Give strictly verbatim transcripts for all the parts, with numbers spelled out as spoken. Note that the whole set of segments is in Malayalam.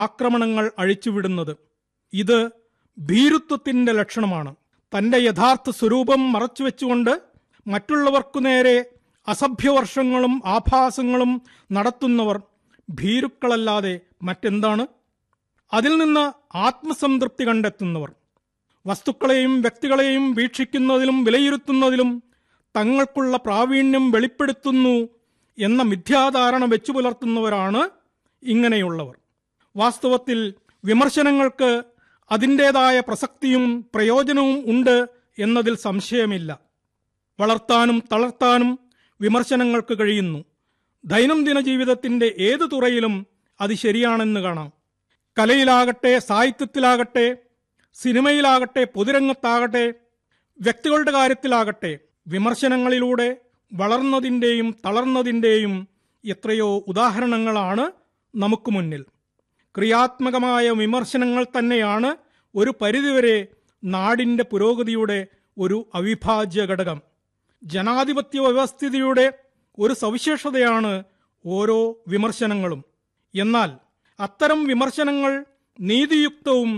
ആക്രമണങ്ങൾ അഴിച്ചുവിടുന്നത്. ഇത് ഭീരുത്വത്തിന്റെ ലക്ഷണമാണ്. തന്റെ യഥാർത്ഥ സ്വരൂപം മറച്ചുവെച്ചുകൊണ്ട് മറ്റുള്ളവർക്കു നേരെ അസഭ്യവർഷങ്ങളും ആഭാസങ്ങളും നടത്തുന്നവർ ഭീരുക്കളല്ലാതെ മറ്റെന്താണ്? അതിൽ നിന്ന് ആത്മസംതൃപ്തി കണ്ടെത്തുന്നവർ, വസ്തുക്കളെയും വ്യക്തികളെയും വീക്ഷിക്കുന്നതിലും വിലയിരുത്തുന്നതിലും തങ്ങൾക്കുള്ള പ്രാവീണ്യം വെളിപ്പെടുത്തുന്നു എന്ന മിഥ്യാധാരണ വെച്ചു പുലർത്തുന്നവരാണ് ഇങ്ങനെയുള്ളവർ. വാസ്തവത്തിൽ വിമർശനങ്ങൾക്ക് അതിൻ്റേതായ പ്രസക്തിയും പ്രയോജനവും ഉണ്ട് എന്നതിൽ സംശയമില്ല. വളർത്താനും തളർത്താനും വിമർശനങ്ങൾക്ക് കഴിയുന്നു. ദൈനംദിന ജീവിതത്തിൻ്റെ ഏതു തുറയിലും അത് ശരിയാണെന്ന് കാണാം. കലയിലാകട്ടെ, സാഹിത്യത്തിലാകട്ടെ, സിനിമയിലാകട്ടെ, പൊതുരംഗത്താകട്ടെ, വ്യക്തികളുടെ കാര്യത്തിലാകട്ടെ, വിമർശനങ്ങളിലൂടെ വളർന്നതിൻ്റെയും തളർന്നതിൻ്റെയും എത്രയോ ഉദാഹരണങ്ങളാണ് നമുക്ക് മുന്നിൽ. ക്രിയാത്മകമായ വിമർശനങ്ങൾ തന്നെയാണ് ഒരു പരിധിവരെ നാടിൻ്റെ പുരോഗതിയുടെ ഒരു അവിഭാജ്യ ഘടകം. ജനാധിപത്യ വ്യവസ്ഥിതിയുടെ ഒരു സവിശേഷതയാണ് ഓരോ വിമർശനങ്ങളും. എന്നാൽ അത്തരം വിമർശനങ്ങൾ നീതിയുക്തവും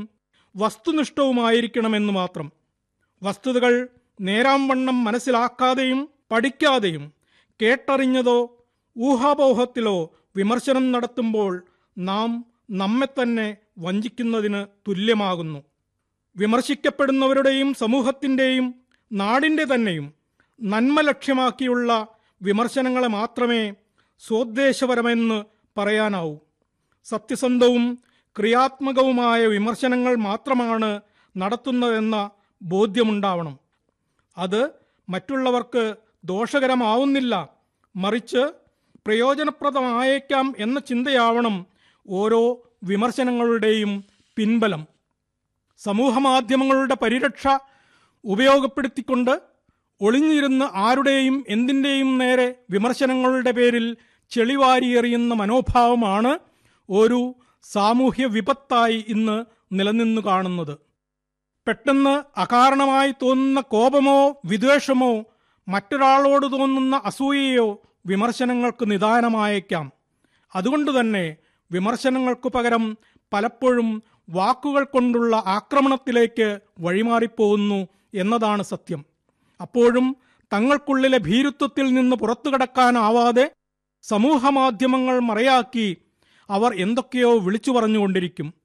വസ്തുനിഷ്ഠവുമായിരിക്കണമെന്ന് മാത്രം. വസ്തുതകൾ നേരാംവണ്ണം മനസ്സിലാക്കാതെയും പഠിക്കാതെയും കേട്ടറിഞ്ഞതോ ഊഹാപോഹത്തിലോ വിമർശനം നടത്തുമ്പോൾ നാം നമ്മെ തന്നെ വഞ്ചിക്കുന്നതിന് തുല്യമാകുന്നു. വിമർശിക്കപ്പെടുന്നവരുടെയും സമൂഹത്തിൻ്റെയും നാടിൻ്റെ തന്നെയും നന്മ ലക്ഷ്യമാക്കിയുള്ള വിമർശനങ്ങളെ മാത്രമേ സ്വോദ്ദേശപരമെന്ന് പറയാനാവൂ. സത്യസന്ധവും ക്രിയാത്മകവുമായ വിമർശനങ്ങൾ മാത്രമാണ് നടത്തുന്നതെന്ന ബോധ്യമുണ്ടാവണം. അത് മറ്റുള്ളവർക്ക് ദോഷകരമാവുന്നില്ല, മറിച്ച് പ്രയോജനപ്രദമായേക്കാം എന്ന ചിന്തയാവണം ഓരോ വിമർശനങ്ങളുടെയും പിൻബലം. സമൂഹമാധ്യമങ്ങളുടെ പരിരക്ഷ ഉപയോഗപ്പെടുത്തിക്കൊണ്ട് ഒളിഞ്ഞിരുന്ന് ആരുടെയും എന്തിൻ്റെയും നേരെ വിമർശനങ്ങളുടെ പേരിൽ ചെളിവാരിയെറിയുന്ന മനോഭാവമാണ് ഒരു സാമൂഹ്യ വിപത്തായി ഇന്ന് നിലനിന്നു കാണുന്നത്. പെട്ടെന്ന് അകാരണമായി തോന്നുന്ന കോപമോ വിദ്വേഷമോ മറ്റൊരാളോട് തോന്നുന്ന അസൂയയോ വിമർശനങ്ങൾക്ക് നിദാനമായേക്കാം. അതുകൊണ്ടുതന്നെ വിമർശനങ്ങൾക്കു പകരം പലപ്പോഴും വാക്കുകൾ കൊണ്ടുള്ള ആക്രമണത്തിലേക്ക് വഴിമാറിപ്പോകുന്നു എന്നതാണ് സത്യം. അപ്പോഴും തങ്ങൾക്കുള്ളിലെ ഭീരുത്വത്തിൽ നിന്ന് പുറത്തു കടക്കാനാവാതെ സമൂഹമാധ്യമങ്ങൾ മറയാക്കി അവർ എന്തൊക്കെയോ വിളിച്ചു പറഞ്ഞുകൊണ്ടിരിക്കും.